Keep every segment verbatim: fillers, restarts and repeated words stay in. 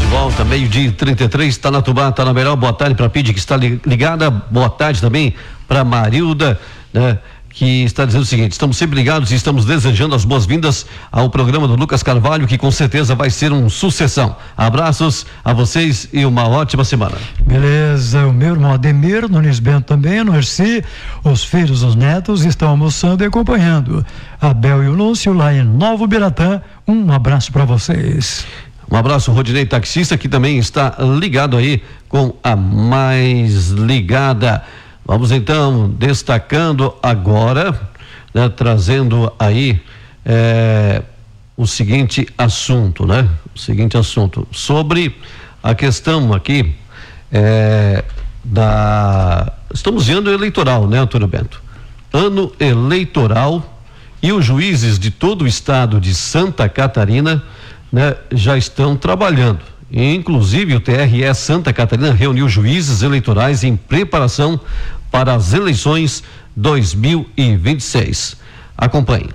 volta, meio-dia e trinta e três, está na Tubá, está na Melhor. Boa tarde para a Pide, que está ligada. Boa tarde também para Marilda, né, que está dizendo o seguinte: estamos sempre ligados e estamos desejando as boas-vindas ao programa do Lucas Carvalho, que com certeza vai ser um sucessão. Abraços a vocês e uma ótima semana. Beleza, o meu irmão Ademir Nunes Bento também, no Erci, os filhos, os netos estão almoçando e acompanhando. Abel e o Lúcio lá em Novo Biratã, um abraço para vocês. Um abraço, Rodinei Taxista, que também está ligado aí com a Mais Ligada. Vamos então destacando agora, né, trazendo aí é, o seguinte assunto, né? O seguinte assunto sobre a questão aqui é, da. Estamos em ano eleitoral, né, Antônio Bento? Ano eleitoral, e os juízes de todo o estado de Santa Catarina, né, já estão trabalhando. Inclusive o T R E Santa Catarina reuniu juízes eleitorais em preparação para as eleições dois mil e vinte e seis. Acompanhe.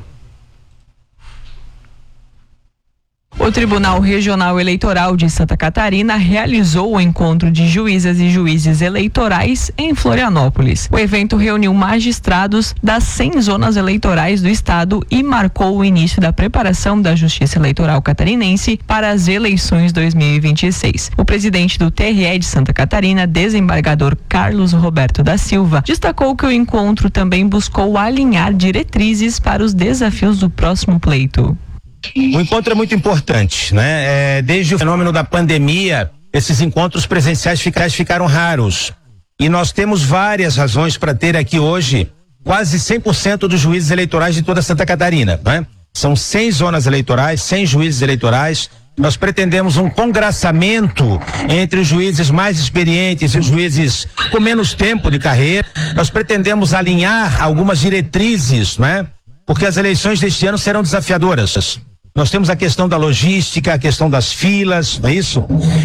O Tribunal Regional Eleitoral de Santa Catarina realizou o encontro de juízas e juízes eleitorais em Florianópolis. O evento reuniu magistrados das cem zonas eleitorais do estado e marcou o início da preparação da Justiça Eleitoral Catarinense para as eleições dois mil e vinte e seis. O presidente do T R E de Santa Catarina, desembargador Carlos Roberto da Silva, destacou que o encontro também buscou alinhar diretrizes para os desafios do próximo pleito. O encontro é muito importante, né? É, desde o fenômeno da pandemia, esses encontros presenciais ficaram raros. E nós temos várias razões para ter aqui hoje quase cem por cento dos juízes eleitorais de toda Santa Catarina, né? São cem zonas eleitorais, cem juízes eleitorais. Nós pretendemos um congraçamento entre os juízes mais experientes e os juízes com menos tempo de carreira. Nós pretendemos alinhar algumas diretrizes, né? Porque as eleições deste ano serão desafiadoras. Nós temos a questão da logística, a questão das filas, não é isso?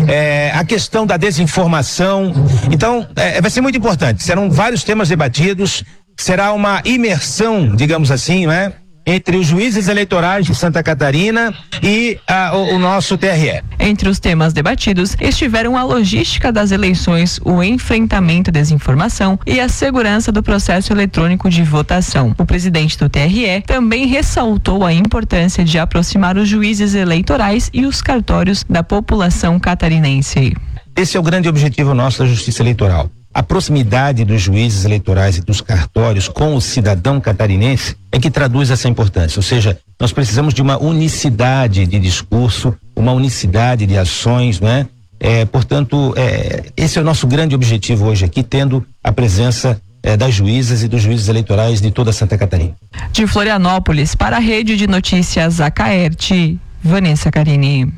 É, a questão da desinformação. Então, é, vai ser muito importante. Serão vários temas debatidos. Será uma imersão, digamos assim, não é? Entre os juízes eleitorais de Santa Catarina e a, o, o nosso T R E. Entre os temas debatidos estiveram a logística das eleições, o enfrentamento à desinformação e a segurança do processo eletrônico de votação. O presidente do T R E também ressaltou a importância de aproximar os juízes eleitorais e os cartórios da população catarinense. Esse é o grande objetivo nosso da Justiça Eleitoral. A proximidade dos juízes eleitorais e dos cartórios com o cidadão catarinense é que traduz essa importância, ou seja, nós precisamos de uma unicidade de discurso, uma unicidade de ações, né? É, portanto, é, esse é o nosso grande objetivo hoje aqui, tendo a presença é, das juízas e dos juízes eleitorais de toda Santa Catarina. De Florianópolis, para a Rede de Notícias Acaerte, Vanessa Carini.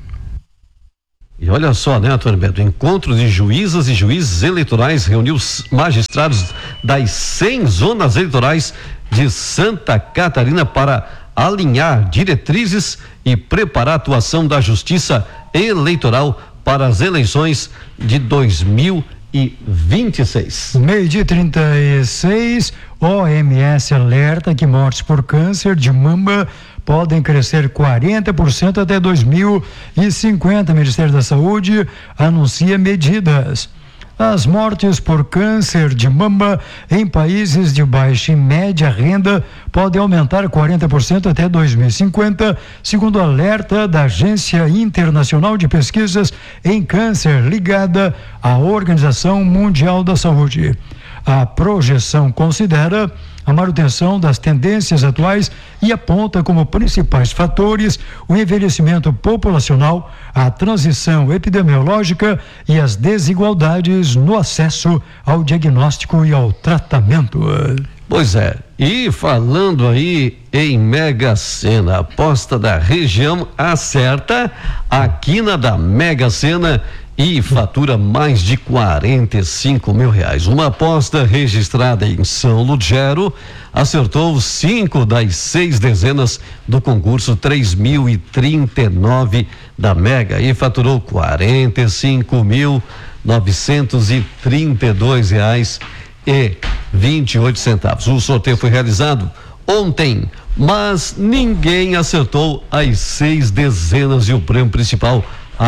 E olha só, né, Antônio Beto, o encontro de juízas e juízes eleitorais reuniu os magistrados das cem zonas eleitorais de Santa Catarina para alinhar diretrizes e preparar a atuação da Justiça Eleitoral para as eleições de dois mil e vinte e seis. Meio-dia trinta e seis, O M S alerta que mortes por câncer de mama podem crescer quarenta por cento até dois mil e cinquenta. O Ministério da Saúde anuncia medidas. As mortes por câncer de mama em países de baixa e média renda podem aumentar quarenta por cento até dois mil e cinquenta, segundo o alerta da Agência Internacional de Pesquisas em Câncer, ligada à Organização Mundial da Saúde. A projeção considera a manutenção das tendências atuais e aponta como principais fatores o envelhecimento populacional, a transição epidemiológica e as desigualdades no acesso ao diagnóstico e ao tratamento. Pois é, e falando aí em Mega Sena, a aposta da região acerta a quina da Mega Sena e fatura mais de quarenta e cinco mil reais. Uma aposta registrada em São Lugero acertou cinco das seis dezenas do concurso três mil e trinta e nove da Mega e faturou quarenta e cinco mil novecentos e trinta e dois reais e vinte e oito centavos. O sorteio foi realizado ontem, mas ninguém acertou as seis dezenas e o prêmio principal, a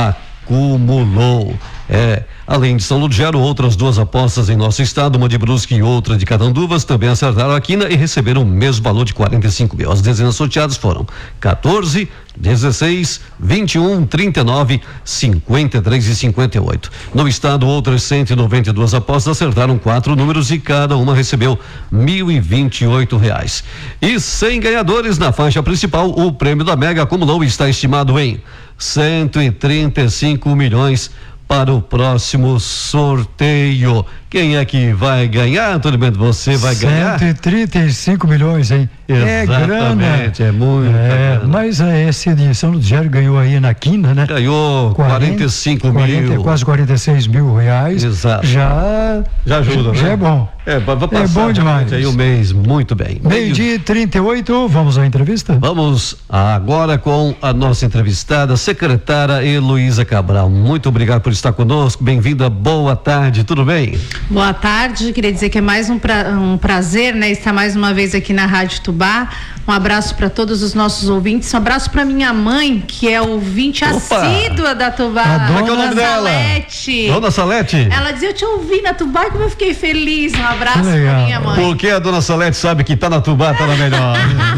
acumulou. É, além de São Ludgero, outras duas apostas em nosso estado, uma de Brusque e outra de Catanduvas, também acertaram a quina e receberam o mesmo valor de quarenta e cinco mil. As dezenas sorteadas foram quatorze, dezesseis, vinte e um, trinta e nove, cinquenta e três e cinquenta e oito. No estado, outras cento e noventa e duas apostas acertaram quatro números e cada uma recebeu mil e vinte e oito reais. E cem ganhadores na faixa principal, o prêmio da Mega acumulou e está estimado em cento e trinta e cinco milhões para o próximo sorteio. Quem é que vai ganhar, Antônio Bento? Você vai ganhar? cento e trinta e cinco milhões, hein? Exatamente, é, é muito. É, mas é, esse de São Ludgero ganhou aí na quina, né? Ganhou quarenta e cinco mil. Quase quarenta e seis mil reais. Exato. Já, já ajuda, já né? é bom. É, vai passar é bom demais. Aí o mês, muito bem. Meio-dia e trinta e oito, vamos à entrevista? Vamos agora com a nossa entrevistada, secretária Heloísa Cabral. Muito obrigado por estar conosco. Bem-vinda, boa tarde, tudo bem? Boa tarde, queria dizer que é mais um, pra, um prazer, né, estar mais uma vez aqui na Rádio Tubá. Um abraço para todos os nossos ouvintes, um abraço para minha mãe, que é ouvinte Opa. assídua da Tubá. A dona, Como é o nome dela? Salete. Dona Salete? Ela dizia, eu te ouvi na Tubá, como eu fiquei feliz. Um abraço para minha mãe. Porque a dona Salete sabe que tá na Tubá, tá na melhor.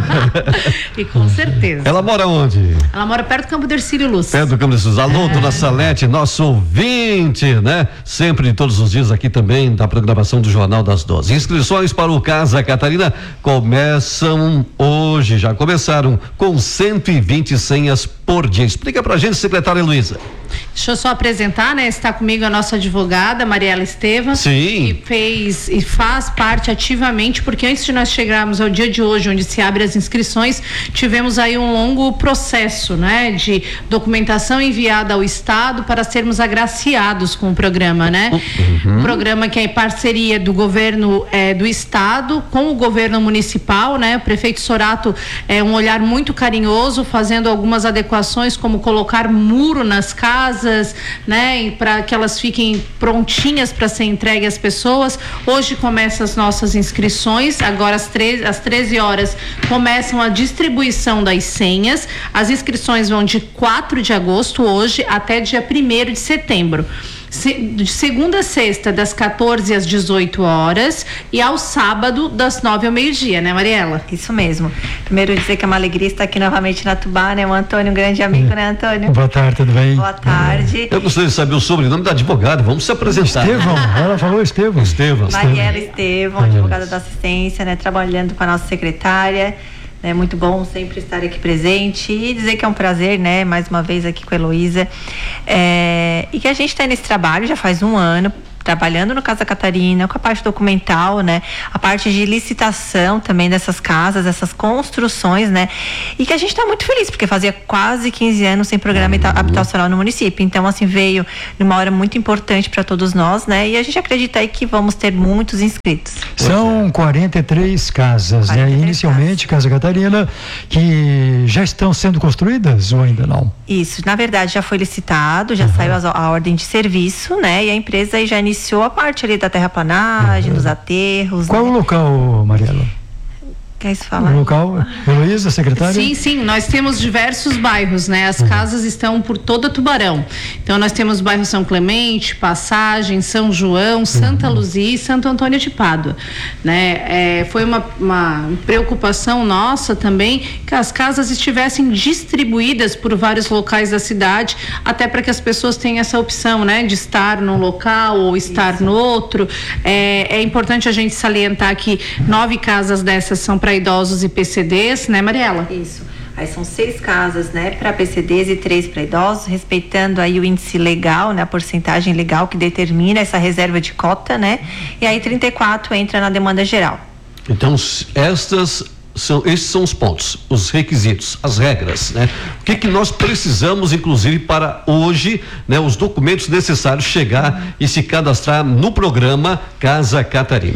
E com certeza. Ela mora onde? Ela mora perto do Campo do Ercílio Luz. Perto do Campo do Ercílio Luz. Alô, é. Dona Salete, nosso ouvinte, né? Sempre, todos os dias aqui também, da programação do Jornal das doze. Inscrições para o Casa Catarina começam hoje, já começaram com cento e vinte senhas por dia. Explica pra gente, secretária Heloísa. Deixa eu só apresentar, né? Está comigo a nossa advogada, Mariela Estevam. Sim. Que fez e faz parte ativamente, porque antes de nós chegarmos ao dia de hoje, onde se abre as inscrições, tivemos aí um longo processo, né? De documentação enviada ao Estado para sermos agraciados com o programa, né? Uhum. Um programa que é em parceria do governo eh, do Estado com o governo municipal, né? O prefeito Sorato é um olhar muito carinhoso, fazendo algumas adequações, como colocar muro nas casas, né, para que elas fiquem prontinhas para ser entregue às pessoas. Hoje começam as nossas inscrições, agora às treze, às treze horas começam a distribuição das senhas. As inscrições vão de quatro de agosto hoje até dia primeiro de setembro. De segunda a sexta, das quatorze às dezoito horas, e ao sábado, das nove ao meio-dia, né, Mariela? Isso mesmo. Primeiro dizer que é uma alegria estar aqui novamente na Tubá, né? O Antônio, um grande amigo, né, Antônio? Boa tarde, tudo bem? Boa tarde. Eu gostaria de saber o sobrenome da advogada, vamos se apresentar. Estevão, ela falou Estevão. Estevão. Mariela Estevão, advogada da assistência, né? Trabalhando com a nossa secretária. É muito bom sempre estar aqui presente e dizer que é um prazer, né, mais uma vez aqui com a Heloísa, é, e que a gente está nesse trabalho já faz um ano, trabalhando no Casa Catarina, com a parte documental, né? A parte de licitação também dessas casas, essas construções, né? E que a gente está muito feliz, porque fazia quase quinze anos sem programa habitacional no município. Então, assim, veio numa hora muito importante para todos nós, né? E a gente acredita aí que vamos ter muitos inscritos. São quarenta e três casas, quarenta e três né? Inicialmente, casas. Casa Catarina, que já estão sendo construídas ou ainda não? Isso, na verdade, já foi licitado, já uhum. saiu a, a ordem de serviço, né? E a empresa aí já iniciou Iniciou a parte ali da terraplanagem, uhum. dos aterros. Qual né? o local, Mariela? Quer isso falar? O local, Heloísa, secretária? Sim, sim, nós temos diversos bairros, né? As uhum. casas estão por toda Tubarão. Então nós temos o bairro São Clemente, Passagem, São João, Santa uhum. Luzia e Santo Antônio de Pádua, né? É, foi uma, uma preocupação nossa também que as casas estivessem distribuídas por vários locais da cidade, até para que as pessoas tenham essa opção, né? De estar num local ou estar Isso. no outro. É, é importante a gente salientar que nove casas dessas são para idosos e P C Ds, né, Mariela? Isso. Aí são seis casas, né, para P C Ds e três para idosos, respeitando aí o índice legal, né, a porcentagem legal que determina essa reserva de cota, né? E aí trinta e quatro entra na demanda geral. Então, estas são, esses são os pontos, os requisitos, as regras, né? O que que nós precisamos, inclusive, para hoje, né? Os documentos necessários chegar e se cadastrar no programa Casa Catarina.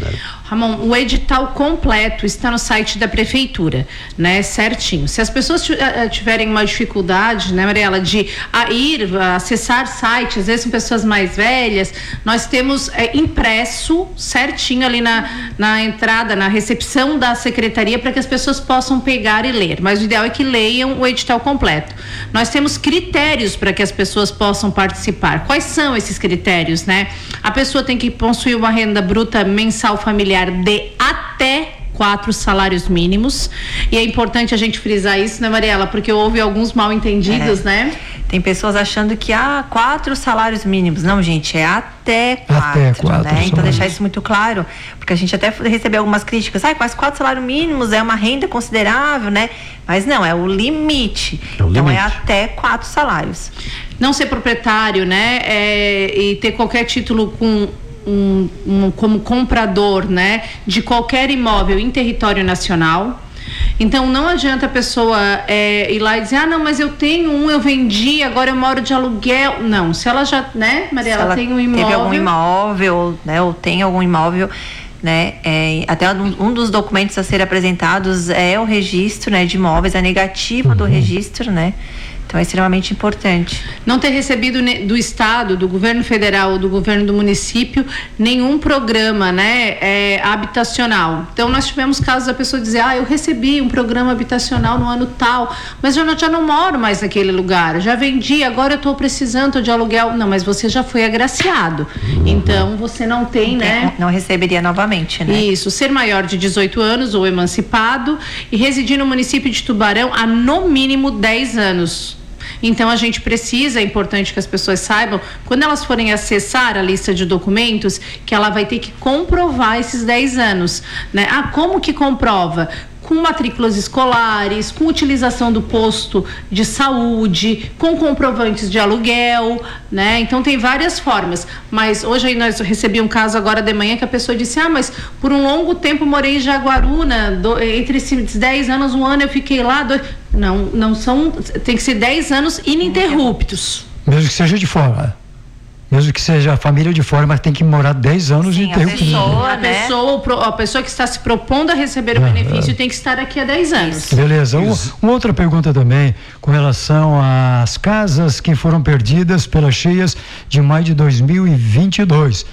Ramon, o edital completo está no site da prefeitura, né? Certinho. Se as pessoas tiverem uma dificuldade, né, Mariela, de a ir a acessar site, às vezes são pessoas mais velhas, nós temos é, impresso certinho ali na, na entrada, na recepção da secretaria, para que as pessoas possam pegar e ler. Mas o ideal é que leiam o edital completo. Nós temos critérios para que as pessoas possam participar. Quais são esses critérios, né? A pessoa tem que possuir uma renda bruta mensal familiar de até quatro salários mínimos, e é importante a gente frisar isso, né, Mariela, porque houve alguns mal entendidos, é. né? Tem pessoas achando que há ah, quatro salários mínimos. Não, gente, é até quatro, até quatro, né? Então deixar isso muito claro, porque a gente até recebeu algumas críticas, ah, quase quatro salários mínimos é uma renda considerável, né? Mas não, é o limite. É o então limite. É até quatro salários. Não ser proprietário, né? É, e ter qualquer título com Um, um, como comprador, né, de qualquer imóvel em território nacional. Então não adianta a pessoa é, ir lá e dizer, ah, não, mas eu tenho um, eu vendi, agora eu moro de aluguel. Não, se ela já, né, Maria, ela, ela tem um imóvel. Teve algum imóvel, né, ou tem algum imóvel, né, é, até um, um dos documentos a ser apresentados é o registro, né, de imóveis, a negativa uhum. do registro, né. Então é extremamente importante. Não ter recebido do Estado, do governo federal ou do governo do município nenhum programa, né, é, habitacional. Então nós tivemos casos da pessoa dizer, ah, eu recebi um programa habitacional no ano tal, mas eu não, já não moro mais naquele lugar, já vendi, agora eu estou precisando de aluguel. Não, mas você já foi agraciado, então você não tem, não né? Tem, não receberia novamente, né? Isso, ser maior de dezoito anos ou emancipado e residir no município de Tubarão há no mínimo dez anos. Então a gente precisa, é importante que as pessoas saibam, quando elas forem acessar a lista de documentos, que ela vai ter que comprovar esses dez anos, né? Ah, como que comprova? Com matrículas escolares, com utilização do posto de saúde, com comprovantes de aluguel, né? Então tem várias formas, mas hoje aí nós recebi um caso agora de manhã que a pessoa disse, ah, mas por um longo tempo morei em Jaguaruna, do, entre esses dez anos, um ano eu fiquei lá, dois... não, não são, tem que ser dez anos ininterruptos. Mesmo que seja de fora. Mesmo que seja a família de fora, mas tem que morar dez anos Sim, e ter a pessoa, o né? a, pessoa, a pessoa que está se propondo a receber o é, benefício é. tem que estar aqui há dez anos. Beleza. Um, uma outra pergunta também com relação às casas que foram perdidas pelas cheias de maio de dois mil e vinte e dois.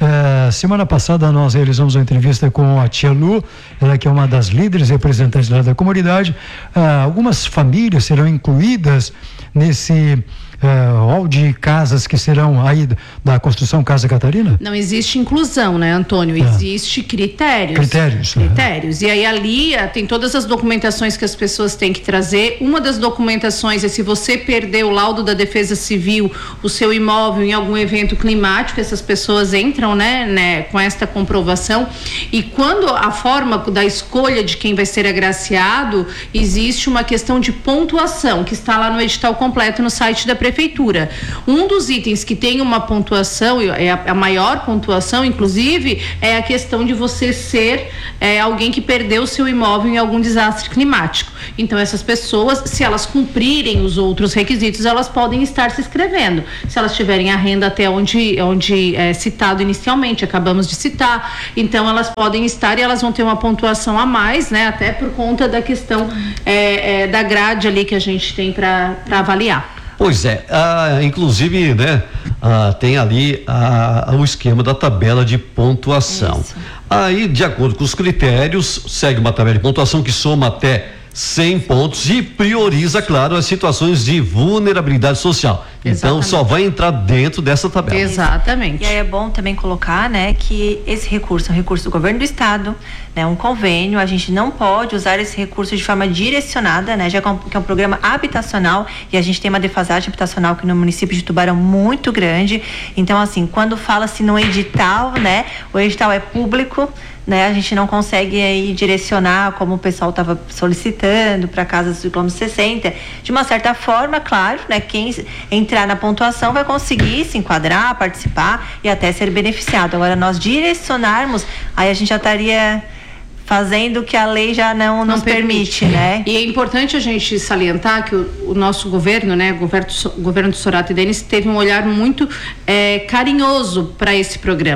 É, semana passada nós realizamos uma entrevista com a tia Lu, ela que é uma das líderes representantes lá da comunidade. É, algumas famílias serão incluídas nesse hall uh, de casas que serão aí da construção Casa Catarina? Não existe inclusão, né, Antônio? Ah. Existe critérios. Critérios. Critérios. Ah. E aí ali tem todas as documentações que as pessoas têm que trazer. Uma das documentações é se você perdeu o laudo da Defesa Civil, o seu imóvel em algum evento climático, essas pessoas entram, né, né, com esta comprovação. E quando a forma da escolha de quem vai ser agraciado, existe uma questão de pontuação, que está lá no edital completo no site da Prefeitura. Prefeitura. Um dos itens que tem uma pontuação, é a, a maior pontuação, inclusive, é a questão de você ser é, alguém que perdeu o seu imóvel em algum desastre climático. Então, essas pessoas, se elas cumprirem os outros requisitos, elas podem estar se inscrevendo. Se elas tiverem a renda até onde, onde é citado inicialmente, acabamos de citar, então elas podem estar e elas vão ter uma pontuação a mais, né? Até por conta da questão é, é, da grade ali que a gente tem para avaliar. Pois é, ah, inclusive, né, ah, tem ali ah, o esquema da tabela de pontuação. Isso. Aí, de acordo com os critérios, segue uma tabela de pontuação que soma até cem pontos e prioriza, claro, as situações de vulnerabilidade social. Exatamente. Então só vai entrar dentro dessa tabela. Exatamente. E aí é bom também colocar, né, que esse recurso é um recurso do governo do estado, né, um convênio, a gente não pode usar esse recurso de forma direcionada, né, já que é um, que é um programa habitacional e a gente tem uma defasagem habitacional aqui no município de Tubarão muito grande. Então, assim, quando fala-se no edital, né, o edital é público, né, a gente não consegue aí direcionar como o pessoal estava solicitando para casas do quilômetro sessenta. De uma certa forma, claro, né, quem entrar na pontuação vai conseguir se enquadrar, participar e até ser beneficiado. Agora, nós direcionarmos, aí a gente já estaria fazendo o que a lei já não, não nos permite, permite, né? E é importante a gente salientar que o, o nosso governo, né, o governo, o governo do Sorato e Denis teve um olhar muito é, carinhoso para esse programa.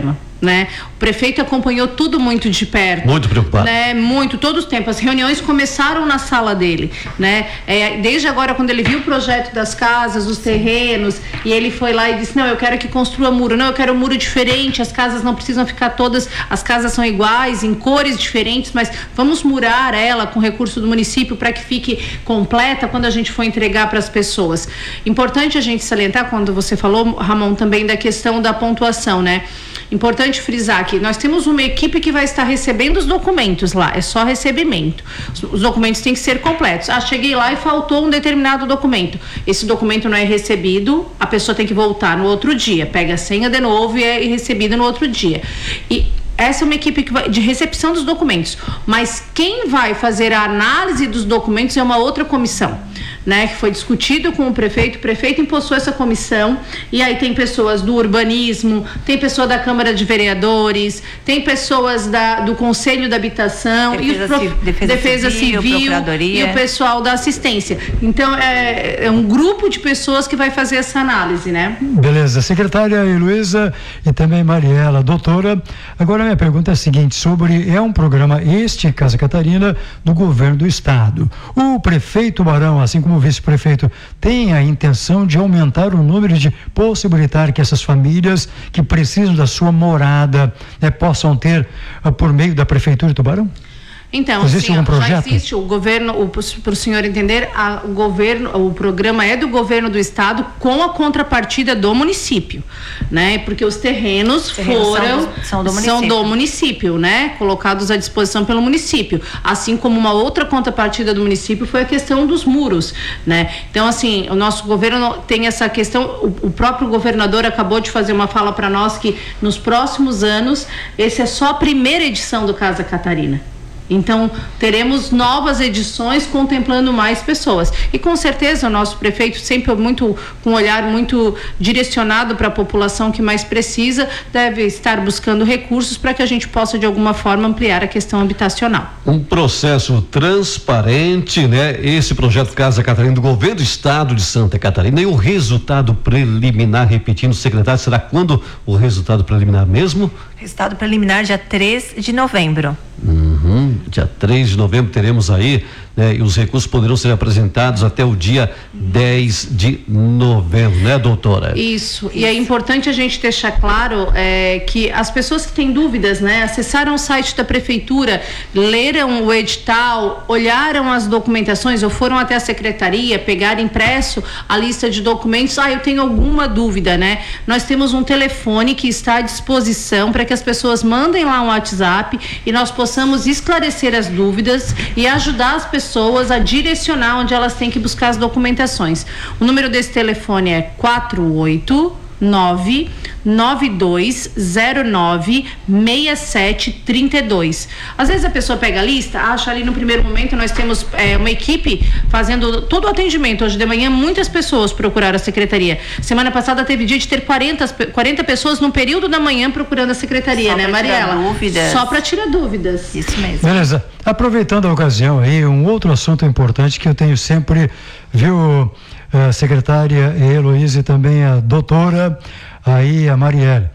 né? O prefeito acompanhou tudo muito de perto. Muito preocupado. Né? Muito, todo o tempo. As reuniões começaram na sala dele, né? É, desde agora, quando ele viu o projeto das casas, os terrenos, e ele foi lá e disse, não, eu quero que construa muro, não, eu quero um muro diferente, as casas não precisam ficar todas, as casas são iguais, em cores diferentes, mas vamos murar ela com recurso do município para que fique completa quando a gente for entregar para as pessoas. Importante a gente salientar, quando você falou, Ramon, também da questão da pontuação, né? Importante frisar que nós temos uma equipe que vai estar recebendo os documentos lá, é só recebimento. Os documentos têm que ser completos. Ah, cheguei lá e faltou um determinado documento. Esse documento não é recebido, a pessoa tem que voltar no outro dia, pega a senha de novo e é recebido no outro dia. E essa é uma equipe que vai, de recepção dos documentos, mas quem vai fazer a análise dos documentos é uma outra comissão, né, que foi discutido com o prefeito, o prefeito impulsou essa comissão, e aí tem pessoas do urbanismo, tem pessoa da Câmara de Vereadores, tem pessoas da, do Conselho da Habitação, Defesa, e os prof, defesa, defesa Civil, civil e o pessoal da assistência. Então é, é um grupo de pessoas que vai fazer essa análise, né? Beleza, secretária Heloísa e também Mariela, doutora. Agora minha pergunta é a seguinte, sobre, é um programa, este Casa Catarina, do governo do estado. O prefeito Barão, assim como o vice-prefeito, tem a intenção de aumentar o número de possibilitar que essas famílias que precisam da sua morada, né, possam ter uh, por meio da prefeitura de Tubarão? Então, existe sim, algum projeto? já existe o governo, para o senhor entender, a, o governo, o programa é do governo do estado com a contrapartida do município, né? Porque os terrenos, terrenos foram são do, são, do são do município, né? Colocados à disposição pelo município, assim como uma outra contrapartida do município foi a questão dos muros, né? Então, assim, o nosso governo tem essa questão, o, o próprio governador acabou de fazer uma fala para nós que nos próximos anos, esse é só a primeira edição do Casa Catarina. Então, teremos novas edições contemplando mais pessoas. E com certeza o nosso prefeito, sempre muito com um olhar muito direcionado para a população que mais precisa, deve estar buscando recursos para que a gente possa, de alguma forma, ampliar a questão habitacional. Um processo transparente, né? Esse projeto Casa Catarina do governo do estado de Santa Catarina. E o resultado preliminar, repetindo, secretário, será quando o resultado preliminar mesmo? Resultado preliminar dia três de novembro. Uhum. Dia três de novembro teremos aí, né, e os recursos poderão ser apresentados até o dia dez de novembro, né, doutora? Isso, e é importante a gente deixar claro é, que as pessoas que têm dúvidas, né, acessaram o site da prefeitura, leram o edital, olharam as documentações ou foram até a secretaria, pegaram impresso a lista de documentos, ah, eu tenho alguma dúvida, né? Nós temos um telefone que está à disposição para que as pessoas mandem lá um WhatsApp e nós possamos esclarecer as dúvidas e ajudar as pessoas a direcionar onde elas têm que buscar as documentações. O número desse telefone é quatro oito nove nove dois zero nove seis sete três dois. Às vezes a pessoa pega a lista, acha ali no primeiro momento, nós temos é, uma equipe fazendo todo o atendimento. Hoje de manhã muitas pessoas procuraram a secretaria. Semana passada teve dia de ter quarenta, quarenta pessoas no período da manhã procurando a secretaria, só né, Mariela? Dúvidas. Só para tirar dúvidas. Isso mesmo. Beleza. Aproveitando a ocasião aí, um outro assunto importante que eu tenho sempre, viu, a secretária Heloísa e também a doutora aí, a Marielle,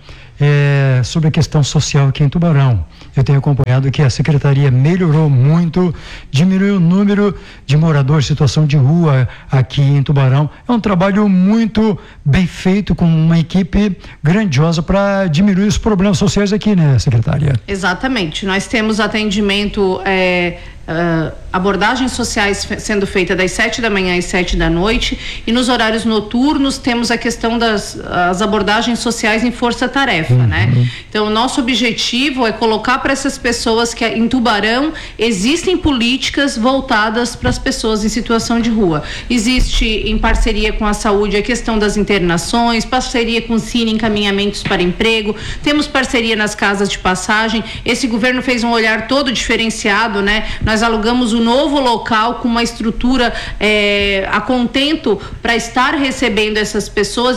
é, sobre a questão social aqui em Tubarão. Eu tenho acompanhado que a secretaria melhorou muito, diminuiu o número de moradores em situação de rua aqui em Tubarão. É um trabalho muito bem feito, com uma equipe grandiosa para diminuir os problemas sociais aqui, né, secretária? Exatamente. Nós temos atendimento, é, uh, abordagens sociais sendo feita das sete da manhã às sete da noite, e nos horários noturnos temos a questão das as abordagens sociais em força-tarefa, uhum. né? Então, o nosso objetivo é colocar para essas pessoas que em Tubarão existem políticas voltadas para as pessoas em situação de rua. Existe, em parceria com a saúde, a questão das internações, parceria com o Cine, encaminhamentos para emprego, temos parceria nas casas de passagem. Esse governo fez um olhar todo diferenciado, né? Nós alugamos um novo local com uma estrutura é, a contento para estar recebendo essas pessoas e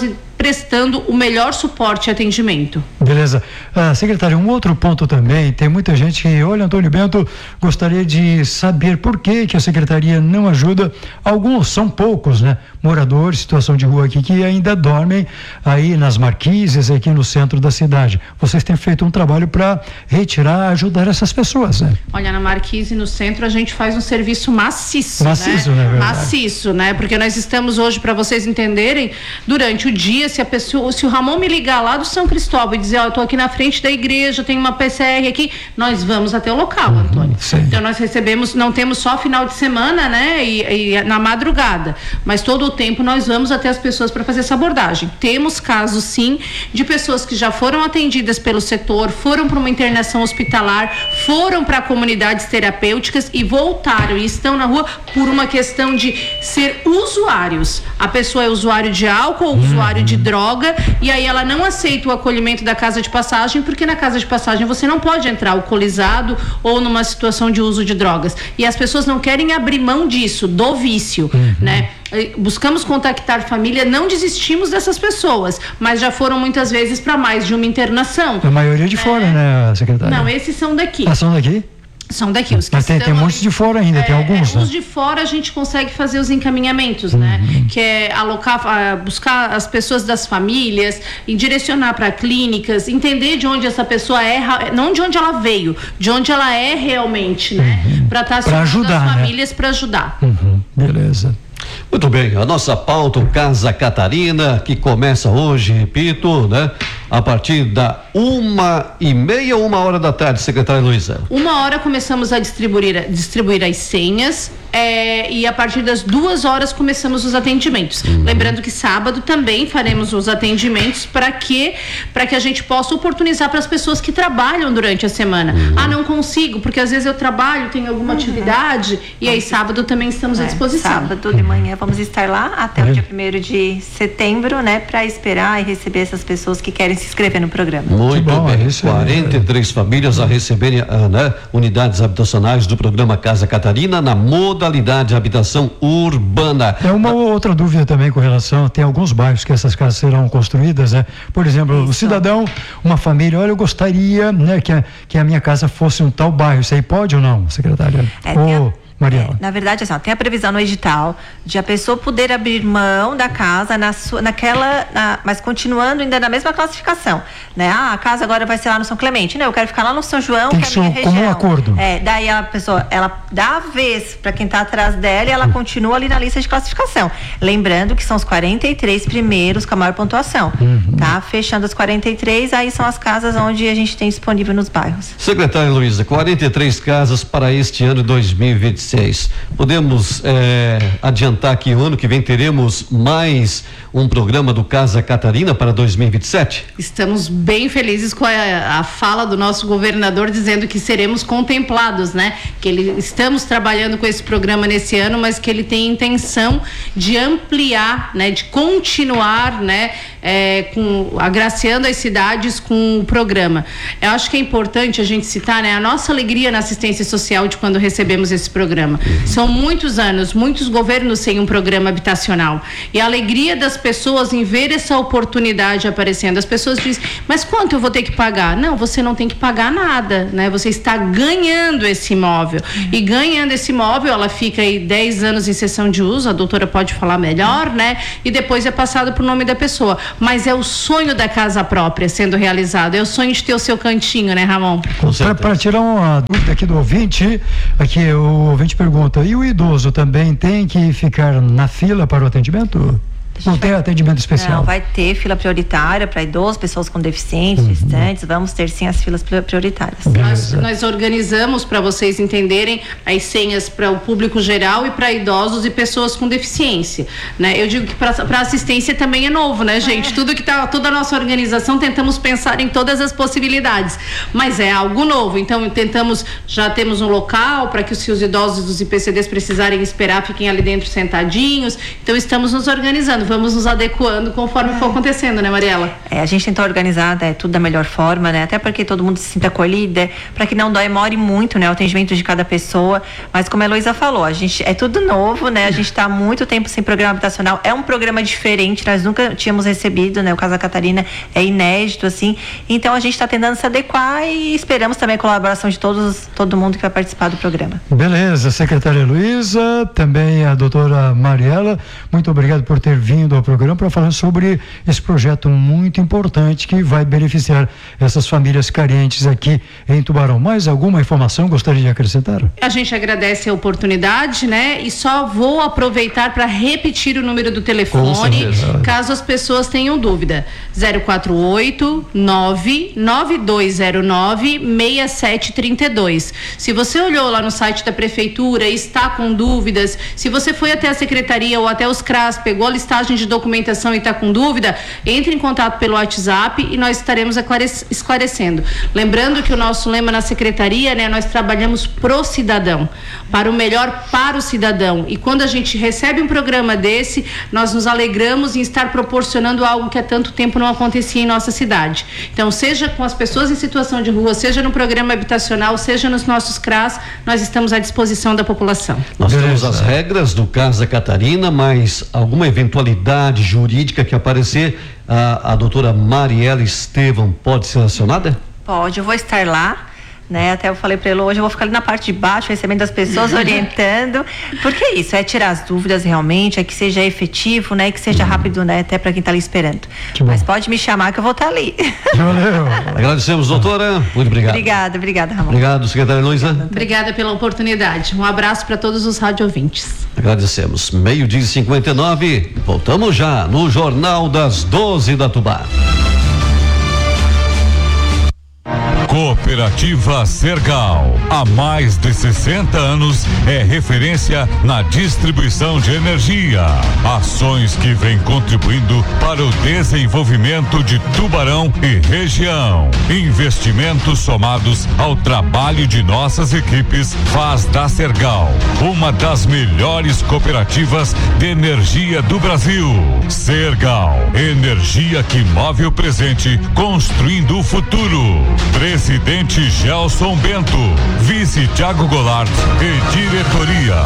prestando o melhor suporte e atendimento. Beleza. Ah, secretário, um outro ponto também, tem muita gente que, olha, Antônio Bento, gostaria de saber por que que a secretaria não ajuda, alguns, são poucos, né, moradores, situação de rua aqui, que ainda dormem aí nas marquises, aqui no centro da cidade. Vocês têm feito um trabalho para retirar, ajudar essas pessoas, né? Olha, na marquise, no centro, a gente faz um serviço maciço, maciço, né? né? Maciço, né? Porque nós estamos hoje, para vocês entenderem, durante o dia, se a pessoa, se o Ramon me ligar lá do São Cristóvão e dizer, ó, oh, eu tô aqui na frente da igreja, tem uma P C R aqui, nós vamos até o local, uhum, Antônio. Sim. Então nós recebemos, não temos só final de semana, né? E, e na madrugada, mas todo o tempo nós vamos até as pessoas para fazer essa abordagem. Temos casos, sim, de pessoas que já foram atendidas pelo setor, foram para uma internação hospitalar, foram para comunidades terapêuticas e voltaram e estão na rua por uma questão de ser usuários. A pessoa é usuário de álcool, uhum, usuário de droga, e aí ela não aceita o acolhimento da casa de passagem, porque na casa de passagem você não pode entrar alcoolizado ou numa situação de uso de drogas. E as pessoas não querem abrir mão disso, do vício, uhum, né? Buscamos contactar família, não desistimos dessas pessoas, mas já foram muitas vezes para mais de uma internação. A maioria de fora, é... né, secretária? Não, esses são daqui. Ah, são daqui? São daqui, os que Mas tem, estão... tem muitos de fora ainda, é, tem alguns, é, né? Os de fora a gente consegue fazer os encaminhamentos, uhum, né? Que é alocar, buscar as pessoas das famílias, e direcionar para clínicas, entender de onde essa pessoa é, não de onde ela veio, de onde ela é realmente, né? Uhum. Para estar pra ajudar, as né? famílias para ajudar. Uhum. Beleza. Muito bem, a nossa pauta, o Casa Catarina, que começa hoje, repito, né? A partir da uma e meia, uma hora da tarde, secretária Luísa. Uma hora começamos a distribuir, distribuir as senhas, é, e a partir das duas horas começamos os atendimentos. Uhum. Lembrando que sábado também faremos os atendimentos para que, para que a gente possa oportunizar para as pessoas que trabalham durante a semana. Uhum. Ah, não consigo, porque às vezes eu trabalho, tenho alguma uhum. atividade, e aí sábado também estamos é, à disposição. Sábado de manhã vamos estar lá até é. o dia primeiro de setembro, né, para esperar e receber essas pessoas que querem se inscrever no programa. Muito bom, bem, isso quarenta e três é... famílias a receberem, uh, né, unidades habitacionais do programa Casa Catarina na modalidade habitação urbana. É uma outra dúvida também com relação, tem alguns bairros que essas casas serão construídas, né? Por exemplo, isso. o cidadão, uma família, olha, eu gostaria, né, que a, que a minha casa fosse um tal bairro, isso aí pode ou não, secretária? É, ou... É, na verdade, assim, ó, tem a previsão no edital de a pessoa poder abrir mão da casa na sua, naquela, na, mas continuando ainda na mesma classificação, né? Ah, a casa agora vai ser lá no São Clemente. Não, eu quero ficar lá no São João, tem que é a minha região. Como um acordo. É, daí a pessoa, ela dá a vez para quem está atrás dela e ela uhum. continua ali na lista de classificação. Lembrando que são os quarenta e três primeiros com a maior pontuação, uhum. tá? Fechando as quarenta e três, aí são as casas onde a gente tem disponível nos bairros. Secretária Luísa, quarenta e três casas para este ano dois mil e vinte e seis. Podemos é, adiantar que o ano que vem teremos mais um programa do Casa Catarina para dois mil e vinte e sete? Estamos bem felizes com a, a fala do nosso governador dizendo que seremos contemplados, né? Que ele, estamos trabalhando com esse programa nesse ano, mas que ele tem intenção de ampliar, né? De continuar, né? É, com, agraciando as cidades com o programa. Eu acho que é importante a gente citar, né? A nossa alegria na assistência social de quando recebemos esse programa. São muitos anos, muitos governos sem um programa habitacional. E a alegria das pessoas em ver essa oportunidade aparecendo. As pessoas dizem, mas quanto eu vou ter que pagar? Não, você não tem que pagar nada, né? Você está ganhando esse imóvel. Uhum. E ganhando esse imóvel, ela fica aí dez anos em cessão de uso, a doutora pode falar melhor, né? E depois é passado pro nome da pessoa. Mas é o sonho da casa própria sendo realizado. É o sonho de ter o seu cantinho, né, Ramon? Para tirar uma dúvida aqui do ouvinte, aqui o ouvinte pergunta, e o idoso também tem que ficar na fila para o atendimento? Não tem atendimento especial? Não, vai ter fila prioritária para idosos, pessoas com deficiências, uhum. gestantes, vamos ter sim as filas prioritárias. Nós, nós organizamos, para vocês entenderem, as senhas para o público geral e para idosos e pessoas com deficiência, né? Eu digo que para assistência também é novo, né, gente? É. Tudo que tá, toda a nossa organização, tentamos pensar em todas as possibilidades, mas é algo novo, então tentamos, já temos um local para que se os idosos dos I P C Ds precisarem esperar, fiquem ali dentro sentadinhos, então estamos nos organizando. trabalhando, vamos nos adequando conforme é. for acontecendo, né, Mariela? É, a gente tentou organizar é, tudo da melhor forma, né? Até para que todo mundo se sinta acolhido, é, para que não demore muito, né? O atendimento de cada pessoa. Mas como a Heloísa falou, a gente é tudo novo, né? A gente está há muito tempo sem programa habitacional. É um programa diferente, nós nunca tínhamos recebido, né? O Casa Catarina é inédito, assim. Então a gente está tentando se adequar e esperamos também a colaboração de todos, todo mundo que vai participar do programa. Beleza, secretária Heloísa, também a doutora Mariela, muito obrigado por ter vindo ao programa para falar sobre esse projeto muito importante que vai beneficiar essas famílias carentes aqui em Tubarão. Mais alguma informação gostaria de acrescentar? A gente agradece a oportunidade, né? E só vou aproveitar para repetir o número do telefone, caso as pessoas tenham dúvida. zero quatro oito nove nove dois zero nove seis sete três dois. Se você olhou lá no site da prefeitura e está com dúvidas, se você foi até a secretaria ou até os C R A S, pegou a listagem de documentação e está com dúvida, entre em contato pelo WhatsApp e nós estaremos esclarecendo. Lembrando que o nosso lema na secretaria, né, nós trabalhamos pro cidadão, para o melhor para o cidadão. E quando a gente recebe um programa desse, nós nos alegramos em estar proporcionando algo que há tanto tempo não acontecia em nossa cidade. Então, seja com as pessoas em situação de rua, seja no programa habitacional, seja nos nossos C R A S, nós estamos à disposição da população. Nós temos as regras do Casa Catarina, mas alguma eventualidade jurídica que aparecer, a, a doutora Mariela Estevão pode ser acionada? Pode, eu vou estar lá. Né? Até eu falei para ele hoje, eu vou ficar ali na parte de baixo, recebendo as pessoas, orientando, porque é isso, é tirar as dúvidas realmente, é que seja efetivo, né? E que seja rápido, né? Até para quem está ali esperando. Mas pode me chamar que eu vou estar ali. Valeu. Agradecemos, doutora. Muito obrigado. Obrigada, obrigada, Ramon. Obrigado, secretária Heloísa. Obrigada pela oportunidade. Um abraço para todos os radiovintes. Agradecemos. Meio-dia e cinquenta e nove. Voltamos já no Jornal das doze da Tubá. Cooperativa Sergal, há mais de sessenta anos, é referência na distribuição de energia. Ações que vêm contribuindo para o desenvolvimento de Tubarão e região. Investimentos somados ao trabalho de nossas equipes faz da Sergal uma das melhores cooperativas de energia do Brasil. Sergal, energia que move o presente, construindo o futuro. Presidente Gelson Bento, vice Thiago Goulart e diretoria.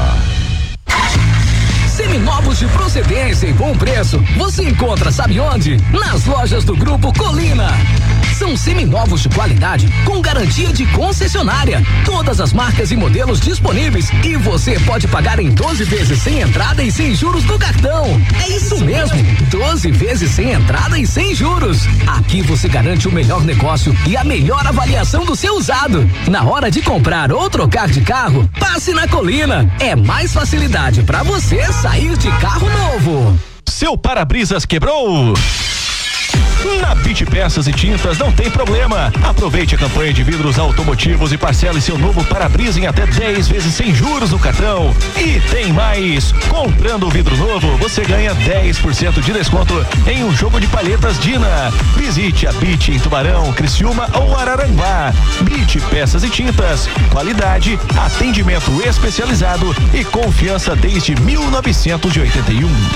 Seminovos de procedência e bom preço, você encontra, sabe onde? Nas lojas do Grupo Colina. São seminovos de qualidade com garantia de concessionária. Todas as marcas e modelos disponíveis e você pode pagar em doze vezes sem entrada e sem juros no cartão. É isso mesmo, doze vezes sem entrada e sem juros. Aqui você garante o melhor negócio e a melhor avaliação do seu usado. Na hora de comprar ou trocar de carro, passe na Colina. É mais facilidade para você sair de carro novo. Seu para-brisas quebrou? Na Bit Peças e Tintas não tem problema. Aproveite a campanha de vidros automotivos e parcele seu novo para-brisa em até dez vezes sem juros no cartão. E tem mais! Comprando o vidro novo, você ganha dez por cento de desconto em um jogo de palhetas Dina. Visite a Bit em Tubarão, Criciúma ou Araranguá. Bit Peças e Tintas. Qualidade, atendimento especializado e confiança desde mil novecentos e oitenta e um.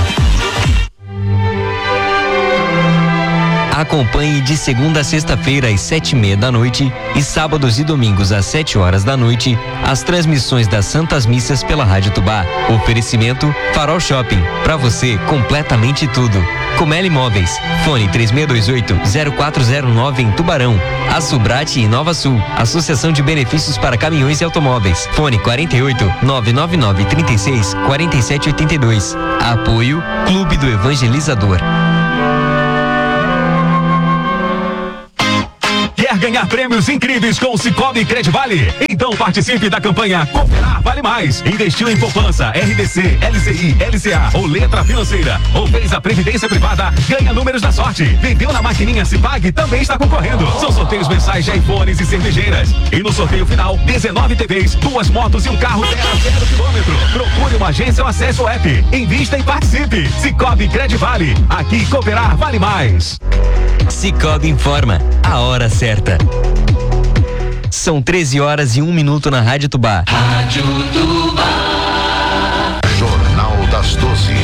Acompanhe de segunda a sexta-feira às sete e meia da noite e sábados e domingos às sete horas da noite as transmissões das Santas Missas pela Rádio Tubá. Oferecimento Farol Shopping, pra você completamente tudo. Comeli Imóveis, fone três seis dois oito zero quatro zero nove em Tubarão. A Subrate e Nova Sul, Associação de Benefícios para Caminhões e Automóveis, fone quarenta e oito nove nove nove trinta e seis quarenta e sete oitenta e dois. Apoio Clube do Evangelizador. Quer ganhar prêmios incríveis com o Cicobi Credivale? Então participe da campanha Cooperar Vale Mais. Investiu em poupança, R D C, L C I, L C A ou letra financeira, ou fez a previdência privada, ganha números da sorte. Vendeu na maquininha Cipag, também está concorrendo. São sorteios mensais de iPhones e cervejeiras. E no sorteio final, dezenove T Vs, duas motos e um carro zero a zero quilômetro. Procure uma agência ou acesse o app. Invista e participe. Cicobi Credivale. Aqui Cooperar Vale Mais. Cicobi informa a hora certa. São treze horas e um minuto na Rádio Tubá. Rádio Tubá. Jornal das doze.